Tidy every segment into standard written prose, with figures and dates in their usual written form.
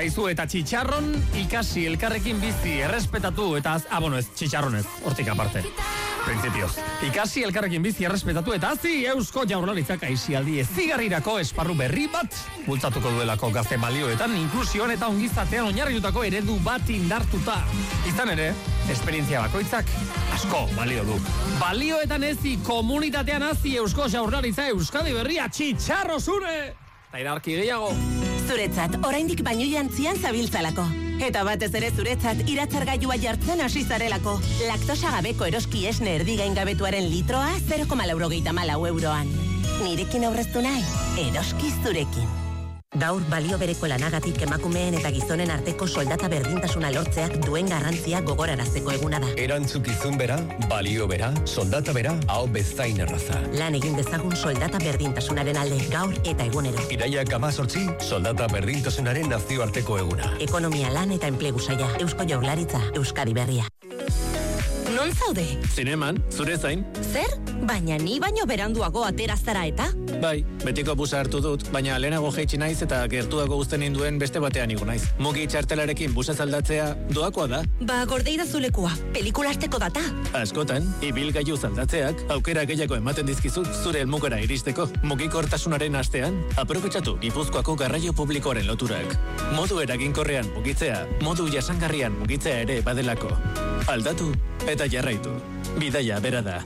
zaizu eta txitxarron ikasi elkarrekin bizi, errespetatu eta ez txitxarronez, hortik aparte. Principios. Ikasi elkarrekin bizi, errespetatu eta hazi Eusko Jaurlaritzak aisialdi ezigarrirako esparru berri bat bultzatuko duelako gazte balioetan, inklusioan eta ongizatean oinarritutako eredu bat indartuta. Izan ere, esperientzia bakoitzak asko balio du. Balioetan ezi, komunitatean hazi Eusko Jaurlaritza Euskadi Berria txitxarro zure! Eta irarki gehiago. Zuretzat, oraindik baino jantzian zabiltzalako. Eta batez ere zuretzat iratzargailua jartzen hasi zarelako. Laktosa gabeko eroski esne erdigaingabetuaren litroa 0,84 euroan. Nirekin aurreztu nahi, eroski zurekin. Gaur balio bereko lanagatik emakumeen eta gizonen arteko soldata berdintasuna lortzeak duen garrantzia gogorarazteko eguna da. Erantzukizun bera, balio bera, soldata bera, hau bezain erraza. Lan egin dezagun soldata berdintasunaren alde, gaur eta egunero. Iraiak 18, soldata berdintasunaren nazioarteko eguna. Ekonomia, lan eta enplegu saila, Eusko Jaurlaritza, Euskadi Berria. Non zaude? Zineman, zure zain. Zer? Baina ni baino beranduago atera zara eta? Bai, betiko busa hartu dut, baina lehenago jaitsi naiz eta gertuago uzten induen beste batean igo naiz. Mugi txartelarekin busa zaldatzea doakoa da. Ba, gordeira zulekua, pelikulasteko data. Askotan, ibilgailu zaldatzeak aukera gehiago ematen dizkizu zure helmugara iristeko. Mugikortasunaren astean, aprobetxatu Gipuzkoako garraio publikoaren loturak. Modu eraginkorrean mugitzea, modu jasangarrian mugitzea ere badelako. Aldatu eta jarraitu. Bidaia bera da.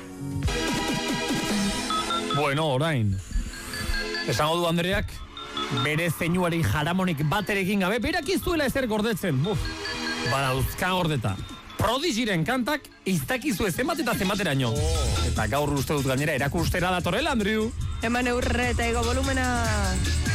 Bueno, orain. Esango du Andreak, bere zeinuari jaramonik baterekin gabe, berak izuela ezer gordetzen. Badauzka gordeta. Prodigiren kantak iztakizu zenbat eta zenbateraino. Eta gaur uste dut gainera erakustera datorrela, Andrew. Eman eurre eta ego volumena.